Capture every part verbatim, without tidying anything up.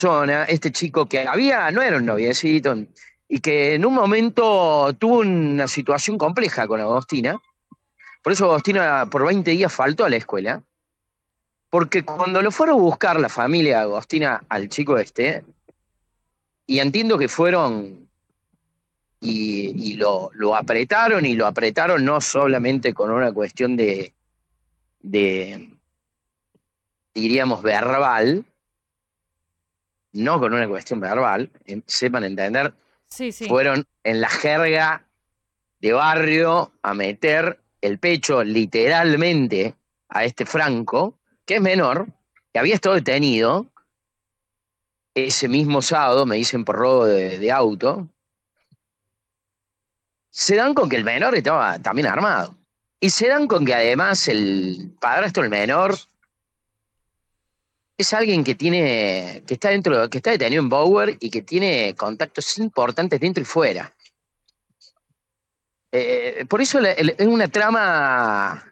persona, este chico que había, no era un noviecito, y que en un momento tuvo una situación compleja con Agostina. Por eso Agostina por veinte días faltó a la escuela, porque cuando lo fueron a buscar la familia de Agostina al chico este, y entiendo que fueron y, y lo, lo apretaron, y lo apretaron no solamente con una cuestión de, de diríamos, verbal, no con una cuestión verbal, eh, sepan entender, Sí, sí. fueron en la jerga de barrio a meter el pecho literalmente a este Franco, que es menor, que había estado detenido ese mismo sábado, me dicen por robo de, de auto. Se dan con que el menor estaba también armado. Y se dan con que además el padrastro del menor es alguien que tiene, que está dentro, que está detenido en Bower y que tiene contactos importantes dentro y fuera. Eh, por eso la- el- es una trama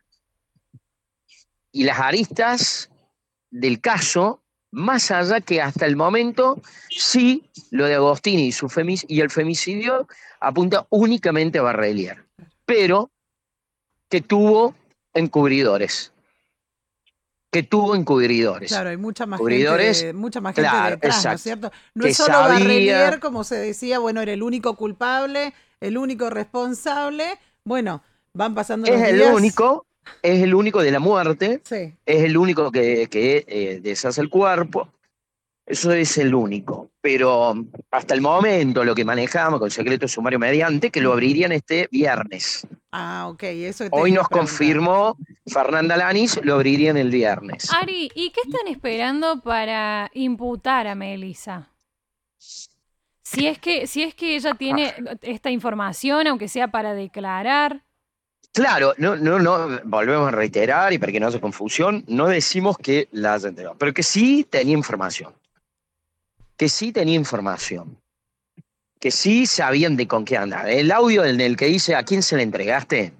y las aristas del caso, más allá que hasta el momento, sí, lo de Agostini y, su femic- y el femicidio apunta únicamente a Barrelier, pero que tuvo encubridores, que tuvo encubridores. Claro, hay mucha más gente Encubridores, de, mucha más gente claro, detrás, ¿no es exacto, cierto? No es que solo sabía, Barrelier, como se decía, bueno, era el único culpable, el único responsable. Bueno, van pasando es los el días. único, es el único de la muerte, Sí. es el único que, que eh, deshace el cuerpo. Eso es el único. Pero hasta el momento lo que manejamos con secreto sumario mediante, que lo Ujú. abrirían este viernes. Ah, ok, eso te Hoy iba a nos preguntar. confirmó Fernanda Lanis, lo abrirían el viernes. Ari, ¿y qué están esperando para imputar a Melissa? Si es que, si es que ella tiene esta información, aunque sea para declarar. Claro, no, no, no, volvemos a reiterar y para que no haya confusión, no decimos que la haya entregado, pero que sí tenía información, que sí tenía información, que sí sabían de con qué andar. El audio en el que dice a quién se le entregaste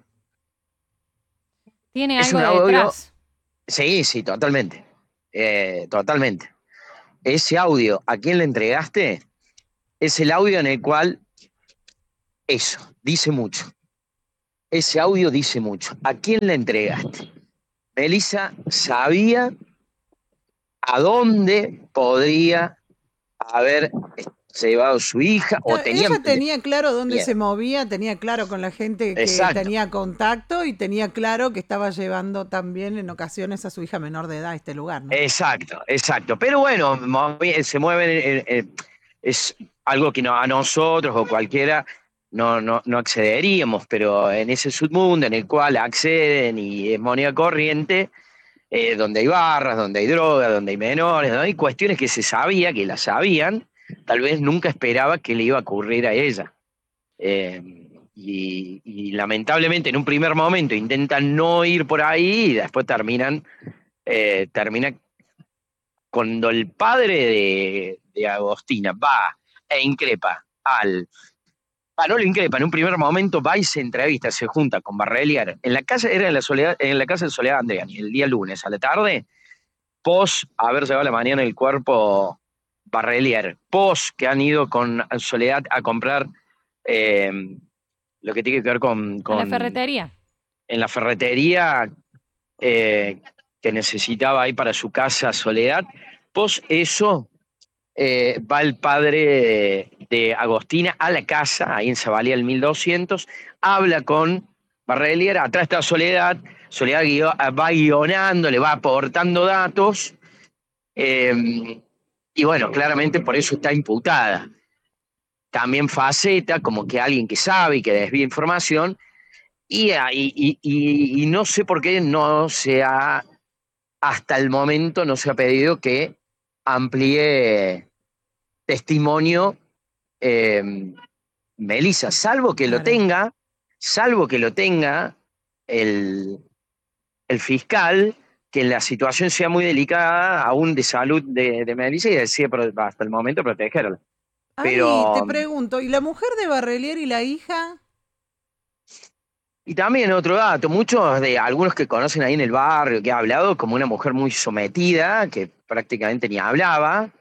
Tiene es algo un audio, detrás. sí, sí, totalmente, eh, totalmente. Ese audio a quién le entregaste es el audio en el cual eso dice mucho. Ese audio dice mucho. ¿A quién le entregaste? Melissa sabía a dónde podría haber llevado su hija o Claro, tenía ella tenía claro dónde se miedo. movía, tenía claro con la gente que Exacto, tenía contacto y tenía claro que estaba llevando también en ocasiones a su hija menor de edad a este lugar, ¿no? exacto, exacto. Pero bueno, se mueven, eh, eh, es algo que no, a nosotros o cualquiera no, no, no accederíamos, pero en ese submundo en el cual acceden y es moneda corriente, eh, donde hay barras, donde hay drogas, donde hay menores, donde hay cuestiones que se sabía, que las sabían, tal vez nunca esperaba que le iba a ocurrir a ella. Eh, y, y, lamentablemente en un primer momento intentan no ir por ahí y después terminan, eh, termina cuando el padre de, de Agostina va e increpa al... Ah, no lo increpa, en un primer momento va y se entrevista, se junta con Barrelier. En la casa, era en la, Soledad, en la casa de Soledad Andreani, el día lunes a la tarde, pos haber llevado a la mañana el cuerpo Barrelier, pos que han ido con Soledad a comprar eh, lo que tiene que ver con, A la con ferretería. en la ferretería eh, que necesitaba ahí para su casa Soledad. Pos eso eh, va el padre de, de Agostina a la casa, ahí en Zavalía el mil doscientos, habla con Barrelier, atrás está Soledad, Soledad guio, va guionando, le va aportando datos, eh, y bueno, claramente por eso está imputada. También faceta como que alguien que sabe y que desvía información, y, y, y, y no sé por qué no se ha, hasta el momento no se ha pedido que amplíe testimonio eh, Melissa, salvo que lo Claro. tenga, salvo que lo tenga el, el fiscal, que la situación sea muy delicada, aún de salud de, de Melissa, y decide hasta el momento protegerla. Ari, te Pero, pregunto, ¿y la mujer de Barrelier y la hija? y también otro dato, muchos de algunos que conocen ahí en el barrio, que ha hablado como una mujer muy sometida, que prácticamente ni hablaba,